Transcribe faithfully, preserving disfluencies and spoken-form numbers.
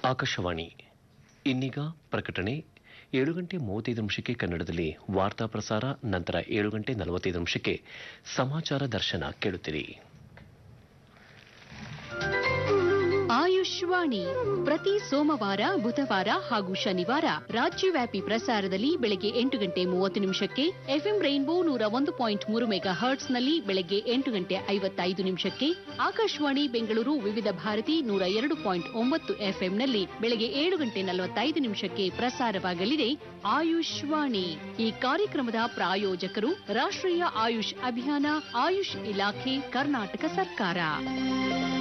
ಆಕಾಶವಾಣಿ. ಇನ್ನೀಗ ಪ್ರಕಟಣೆ. ಏಳು ಗಂಟೆ ಮೂವತ್ತೈದು ನಿಮಿಷಕ್ಕೆ ಕನ್ನಡದಲ್ಲಿ ವಾರ್ತಾ ಪ್ರಸಾರ, ನಂತರ ಏಳು ಗಂಟೆ ನಲವತ್ತೈದು ನಿಮಿಷಕ್ಕೆ ಸಮಾಚಾರ ದರ್ಶನ ಕೇಳುತ್ತೀರಿ. ಆಯುಷ್ವಾಣಿ ಪ್ರತಿ ಸೋಮವಾರ, ಬುಧವಾರ ಹಾಗೂ ಶನಿವಾರ ರಾಜ್ಯವ್ಯಾಪಿ ಪ್ರಸಾರದಲ್ಲಿ ಬೆಳಗ್ಗೆ ಎಂಟು ಗಂಟೆ ಮೂವತ್ತು ನಿಮಿಷಕ್ಕೆ, ಎಫ್ಎಂ ರೈನ್ಬೋ ನೂರ ಒಂದು ಪಾಯಿಂಟ್ ಮೂರು ಮೆಗಾ ಹರ್ಟ್ಸ್ನಲ್ಲಿ ಬೆಳಗ್ಗೆ ಎಂಟು ಗಂಟೆ ಐವತ್ತೈದು ನಿಮಿಷಕ್ಕೆ, ಆಕಾಶವಾಣಿ ಬೆಂಗಳೂರು ವಿವಿಧ ಭಾರತಿ ನೂರ ಎರಡು ಪಾಯಿಂಟ್ ಒಂಬತ್ತು ಎಫ್ಎಂನಲ್ಲಿ ಬೆಳಗ್ಗೆ ಏಳು ಗಂಟೆ ನಲವತ್ತೈದು ನಿಮಿಷಕ್ಕೆ ಪ್ರಸಾರವಾಗಲಿದೆ ಆಯುಷ್ವಾಣಿ. ಈ ಕಾರ್ಯಕ್ರಮದ ಪ್ರಾಯೋಜಕರು ರಾಷ್ಟ್ರೀಯ ಆಯುಷ್ ಅಭಿಯಾನ, ಆಯುಷ್ ಇಲಾಖೆ, ಕರ್ನಾಟಕ ಸರ್ಕಾರ.